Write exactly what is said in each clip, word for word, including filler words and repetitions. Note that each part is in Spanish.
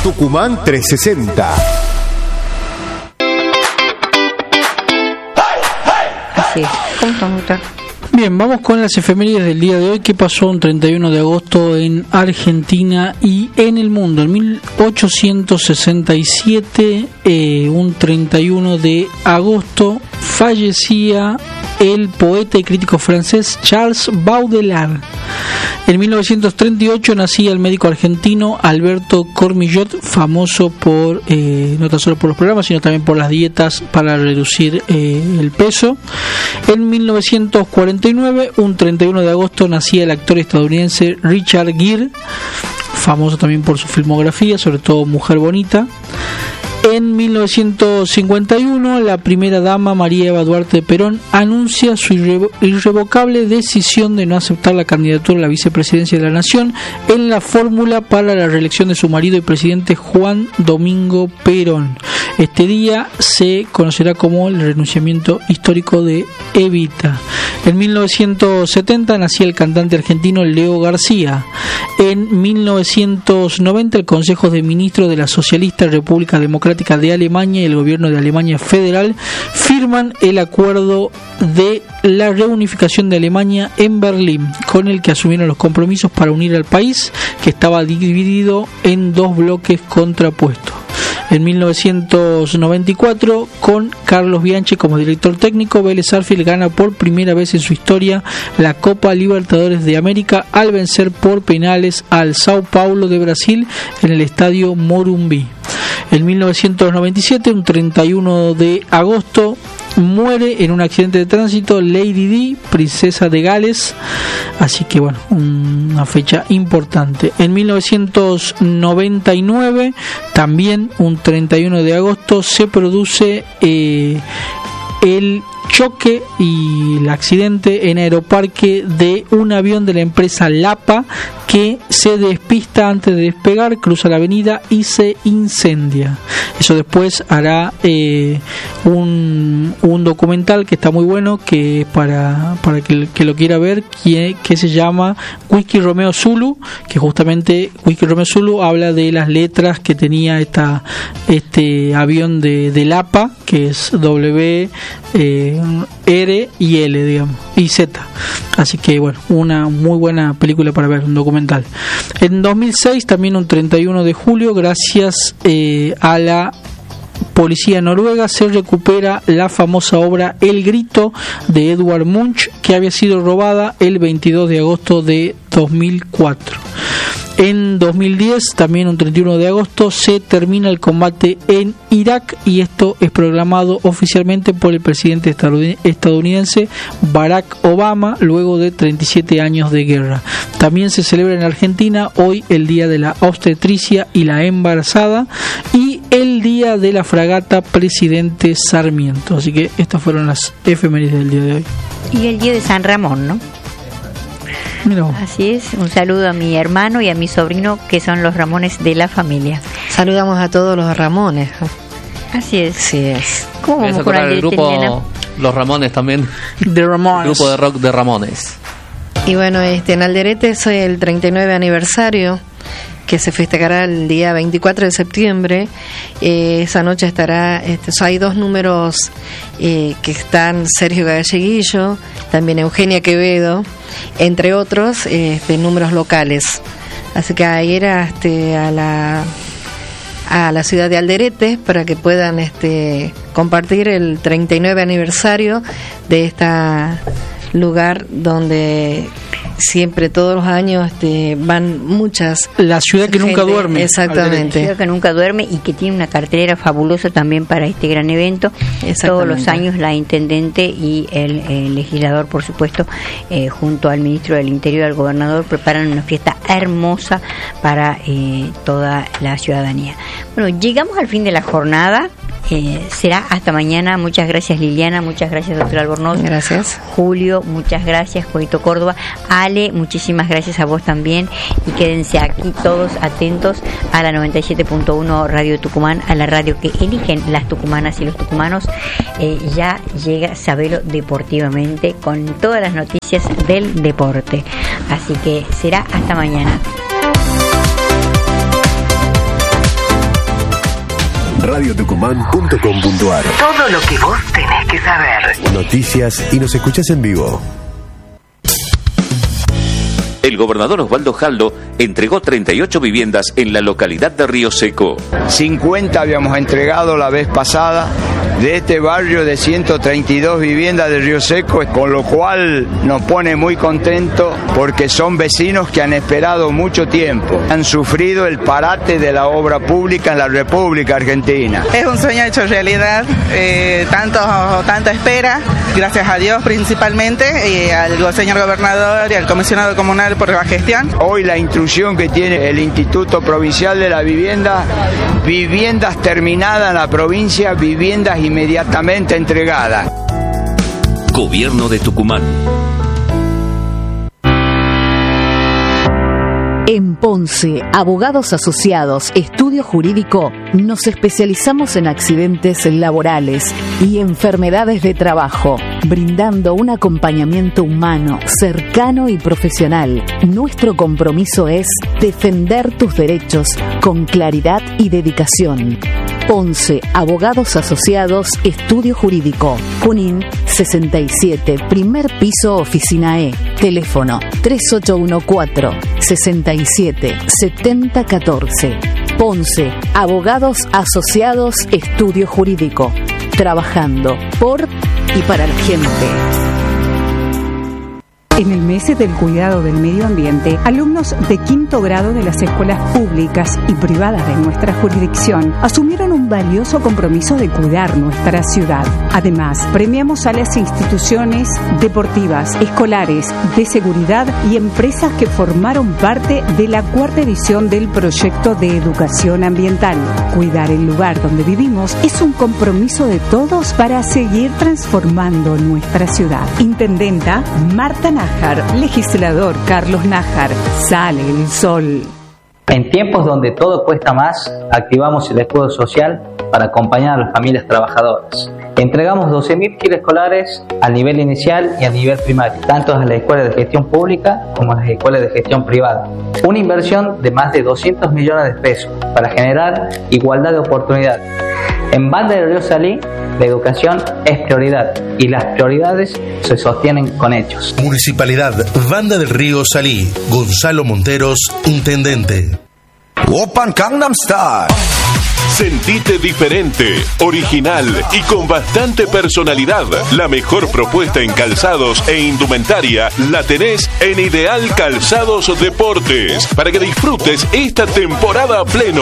Tucumán trescientos sesenta. Así es. ¿Cómo estamos, doctor? Bien, vamos con las efemérides del día de hoy. ¿Qué pasó un treinta y uno de agosto en Argentina y en el mundo? En mil ochocientos sesenta y siete, eh, un treinta y uno de agosto, fallecía el poeta y crítico francés Charles Baudelaire. En mil novecientos treinta y ocho nacía el médico argentino Alberto Cormillot, famoso por eh, no tan solo por los programas, sino también por las dietas para reducir eh, el peso. En mil novecientos cuarenta y nueve, un treinta y uno de agosto, nacía el actor estadounidense Richard Gere, famoso también por su filmografía, sobre todo Mujer Bonita. En mil novecientos cincuenta y uno, la primera dama María Eva Duarte de Perón anuncia su irrevo- irrevocable decisión de no aceptar la candidatura a la vicepresidencia de la Nación en la fórmula para la reelección de su marido y presidente Juan Domingo Perón. Este día se conocerá como el renunciamiento histórico de Evita. En mil novecientos setenta nacía el cantante argentino Leo García. En mil novecientos noventa, el Consejo de Ministros de la Socialista República Democrática de Alemania y el Gobierno de Alemania Federal firman el acuerdo de la reunificación de Alemania en Berlín, con el que asumieron los compromisos para unir al país, que estaba dividido en dos bloques contrapuestos. En mil novecientos noventa y cuatro, con Carlos Bianchi como director técnico, Vélez Sarsfield gana por primera vez en su historia la Copa Libertadores de América al vencer por penales al Sao Paulo de Brasil en el estadio Morumbi. En mil novecientos noventa y siete, un treinta y uno de agosto, muere en un accidente de tránsito Lady Di, princesa de Gales. Así que bueno, una fecha importante. En mil novecientos noventa y nueve, también un treinta y uno de agosto, se produce eh, el choque y el accidente en Aeroparque de un avión de la empresa Lapa que se despista antes de despegar, cruza la avenida y se incendia. Eso después hará eh, un, un documental que está muy bueno, que para para que, que lo quiera ver, que, que se llama Whisky Romeo Zulu, que justamente Whisky Romeo Zulu habla de las letras que tenía esta este avión de, de Lapa, que es W, eh, R y L, digamos, y Z. Así que bueno, una muy buena película para ver, un documental. En dos mil seis, también un treinta y uno de julio, gracias eh, a la policía noruega, se recupera la famosa obra El Grito de Edvard Munch, que había sido robada el veintidós de agosto de dos mil cuatro. En dos mil diez, también un treinta y uno de agosto, se termina el combate en Irak, y esto es programado oficialmente por el presidente estadounidense Barack Obama luego de treinta y siete años de guerra. También se celebra en Argentina hoy el Día de la Obstetricia y la Embarazada y el Día de la Fragata Presidente Sarmiento. Así que estas fueron las efemérides del día de hoy. Y el día de San Ramón, ¿no? Mirá. Así es, un saludo a mi hermano y a mi sobrino, que son los Ramones de la familia. Saludamos a todos los Ramones. Así es. Sí es. ¿Cómo vamos con el el grupo Los Ramones también? The Ramones. Grupo de rock de Ramones. Y bueno, este, en Alderete es el treinta y nueve aniversario, que se festejará el día veinticuatro de septiembre. Eh, esa noche estará, este, o sea, hay dos números eh, que están Sergio Galleguillo, también Eugenia Quevedo, entre otros este, números locales. Así que ahí era este, a la a la ciudad de Alderete para que puedan este, compartir el treinta y nueve aniversario de este lugar donde siempre, todos los años, este, van muchas. La ciudad que gente, nunca duerme. Exactamente. La ciudad que nunca duerme y que tiene una cartelera fabulosa también para este gran evento. Todos los años la intendente y el, el legislador, por supuesto, eh, junto al ministro del Interior, al gobernador, preparan una fiesta hermosa para eh, toda la ciudadanía. Bueno, llegamos al fin de la jornada. Eh, será hasta mañana. Muchas gracias, Liliana, muchas gracias, doctor Albornoz. Gracias. Julio, muchas gracias, Juanito Córdoba. Ale, muchísimas gracias a vos también. Y quédense aquí todos atentos a la noventa y siete punto uno Radio Tucumán, a la radio que eligen las tucumanas y los tucumanos. Eh, ya llega Sabelo Deportivamente con todas las noticias del deporte. Así que será hasta mañana. radio tucumán punto com punto ar. Todo lo que vos tenés que saber. Noticias y nos escuchás en vivo. El gobernador Osvaldo Jaldo entregó treinta y ocho viviendas en la localidad de Río Seco. cincuenta habíamos entregado la vez pasada de este barrio de ciento treinta y dos viviendas de Río Seco, con lo cual nos pone muy contentos porque son vecinos que han esperado mucho tiempo. Han sufrido el parate de la obra pública en la República Argentina. Es un sueño hecho realidad, eh, tanto, tanta espera, gracias a Dios principalmente, y al señor gobernador y al comisionado comunal por la gestión. Hoy la instrucción que tiene el Instituto Provincial de la Vivienda, viviendas terminadas en la provincia, viviendas inmediatamente entregadas. Gobierno de Tucumán. En Ponce, Abogados Asociados, Estudio Jurídico, nos especializamos en accidentes laborales y enfermedades de trabajo, brindando un acompañamiento humano, cercano y profesional. Nuestro compromiso es defender tus derechos con claridad y dedicación. Ponce, Abogados Asociados, Estudio Jurídico. Junín sesenta y siete, primer piso, oficina E. Teléfono tres ocho uno cuatro, sesenta y siete, setenta catorce. Ponce, Abogados Asociados, Estudio Jurídico. Trabajando por y para la gente. En el mes del cuidado del medio ambiente, alumnos de quinto grado de las escuelas públicas y privadas de nuestra jurisdicción asumieron un valioso compromiso de cuidar nuestra ciudad. Además, premiamos a las instituciones deportivas, escolares, de seguridad y empresas que formaron parte de la cuarta edición del proyecto de educación ambiental. Cuidar el lugar donde vivimos es un compromiso de todos para seguir transformando nuestra ciudad. Intendenta Marta Nájar. Legislador Carlos Nájar. Sale el sol. En tiempos donde todo cuesta más, activamos el escudo social para acompañar a las familias trabajadoras. Entregamos doce mil kits escolares al nivel inicial y a nivel primario, tanto en las escuelas de gestión pública como en las escuelas de gestión privada. Una inversión de más de doscientos millones de pesos para generar igualdad de oportunidades. En Banda del Río Salí, la educación es prioridad y las prioridades se sostienen con hechos. Municipalidad Banda del Río Salí. Gonzalo Monteros, intendente. Open Gangnam Style. Sentite diferente, original y con bastante personalidad. La mejor propuesta en calzados e indumentaria la tenés en Ideal Calzados Deportes para que disfrutes esta temporada a pleno.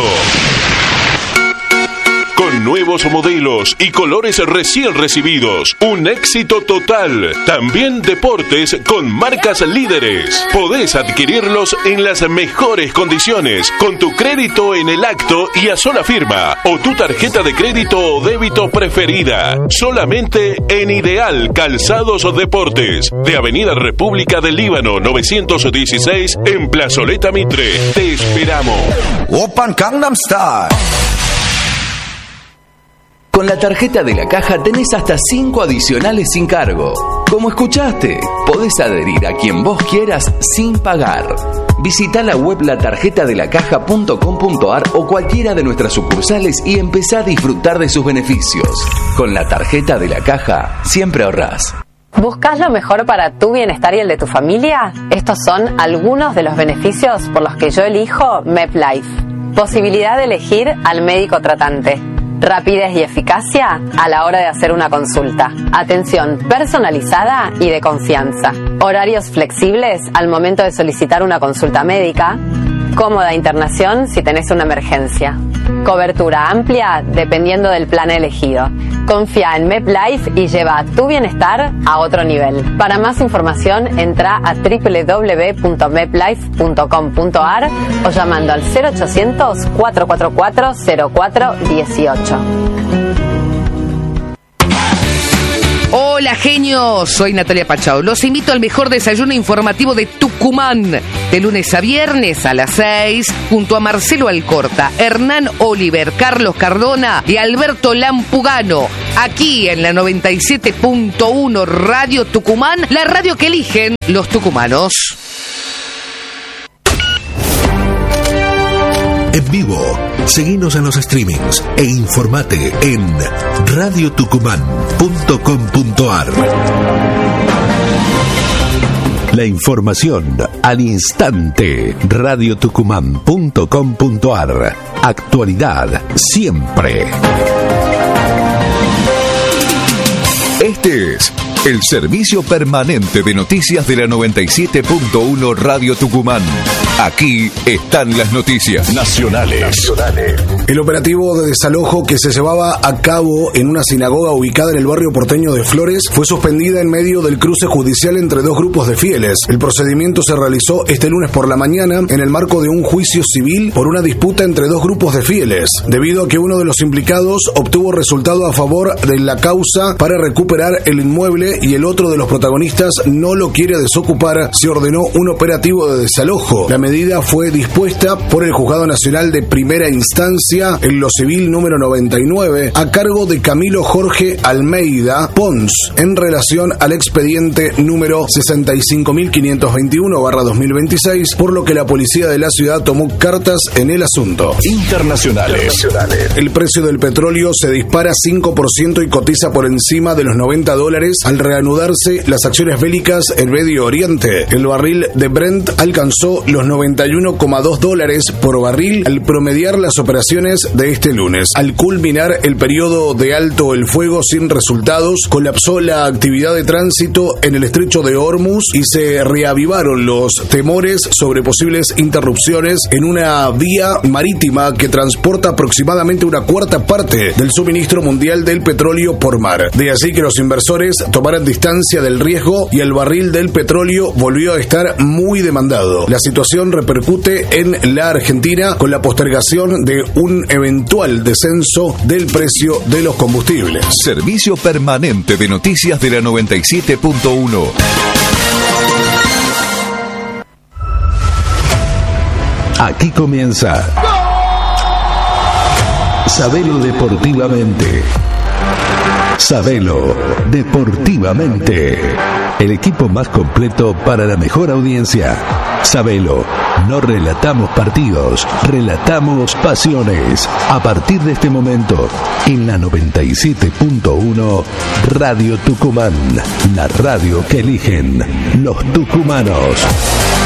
Con nuevos modelos y colores recién recibidos. Un éxito total. También deportes con marcas líderes. Podés adquirirlos en las mejores condiciones, con tu crédito en el acto y a sola firma, o tu tarjeta de crédito o débito preferida. Solamente en Ideal Calzados Deportes, de Avenida República del Líbano novecientos dieciséis, en Plazoleta Mitre. Te esperamos. Open Gangnam Style. Con la tarjeta de la Caja tenés hasta cinco adicionales sin cargo. Como escuchaste, podés adherir a quien vos quieras sin pagar. Visita la web la tarjeta de la caja punto com punto ar o cualquiera de nuestras sucursales y empezá a disfrutar de sus beneficios. Con la tarjeta de la Caja, siempre ahorrás. ¿Buscas lo mejor para tu bienestar y el de tu familia? Estos son algunos de los beneficios por los que yo elijo MedLife. Posibilidad de elegir al médico tratante. Rapidez y eficacia a la hora de hacer una consulta. Atención personalizada y de confianza. Horarios flexibles al momento de solicitar una consulta médica. Cómoda internación si tenés una emergencia. Cobertura amplia dependiendo del plan elegido. Confía en MedLife y lleva tu bienestar a otro nivel. Para más información entra a doble u doble u doble u punto medlife punto com punto ar o llamando al cero ochocientos, cuatro cuatro cuatro, cero cuatro uno ocho. Hola genios, soy Natalia Pachau. Los invito al mejor desayuno informativo de Tucumán, de lunes a viernes a las seis, junto a Marcelo Alcorta, Hernán Oliver, Carlos Cardona y Alberto Lampugano, aquí en la noventa y siete punto uno Radio Tucumán, la radio que eligen los tucumanos. en vivo. Seguinos en los streamings e informate en radio tucumán punto com punto ar. La información al instante. radio tucumán punto com punto ar. Actualidad siempre. Este es el servicio permanente de noticias de la noventa y siete punto uno Radio Tucumán. Aquí están las noticias nacionales. nacionales. El operativo de desalojo que se llevaba a cabo en una sinagoga ubicada en el barrio porteño de Flores fue suspendida en medio del cruce judicial entre dos grupos de fieles. El procedimiento se realizó este lunes por la mañana en el marco de un juicio civil por una disputa entre dos grupos de fieles, debido a que uno de los implicados obtuvo resultado a favor de la causa para recuperar el inmueble y el otro de los protagonistas no lo quiere desocupar. Se ordenó un operativo de desalojo. La medida fue dispuesta por el Juzgado Nacional de Primera Instancia en lo civil número noventa y nueve a cargo de Camilo Jorge Almeida Pons en relación al expediente número sesenta y cinco mil quinientos veintiuno barra dos mil veintiséis, por lo que la policía de la ciudad tomó cartas en el asunto. Internacionales. El precio del petróleo se dispara cinco por ciento y cotiza por encima de los noventa dólares al reanudarse las acciones bélicas en Medio Oriente. El barril de Brent alcanzó los noventa y uno coma dos dólares por barril al promediar las operaciones de este lunes. Al culminar el periodo de alto el fuego sin resultados, colapsó la actividad de tránsito en el estrecho de Hormuz y se reavivaron los temores sobre posibles interrupciones en una vía marítima que transporta aproximadamente una cuarta parte del suministro mundial del petróleo por mar. De allí que los inversores tomaran distancia del riesgo y el barril del petróleo volvió a estar muy demandado. La situación repercute en la Argentina con la postergación de un eventual descenso del precio de los combustibles. Servicio permanente de noticias de la noventa y siete punto uno. Aquí comienza Sabelo Deportivamente. Sabelo Deportivamente. El equipo más completo para la mejor audiencia. Sabelo, no relatamos partidos, relatamos pasiones. A partir de este momento, en la noventa y siete punto uno Radio Tucumán, la radio que eligen los tucumanos.